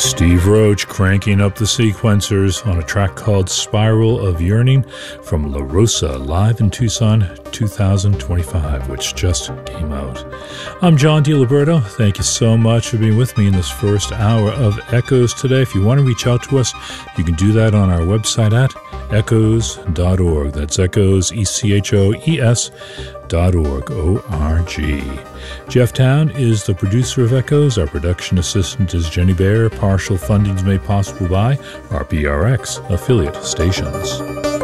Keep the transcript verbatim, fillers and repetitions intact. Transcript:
Steve Roach cranking up the sequencers on a track called Spiral of Yearning from La Rosa, live in Tucson two thousand twenty-five, which just came out. I'm John DiLiberto. Thank you so much for being with me in this first hour of Echoes today. If you want to reach out to us, you can do that on our website at echoes dot org. That's Echoes, E C H O E S dot org, O R G. Jeff Town is the producer of Echoes. Our production assistant is Jenny Bear. Partial funding is made possible by our B R X affiliate stations.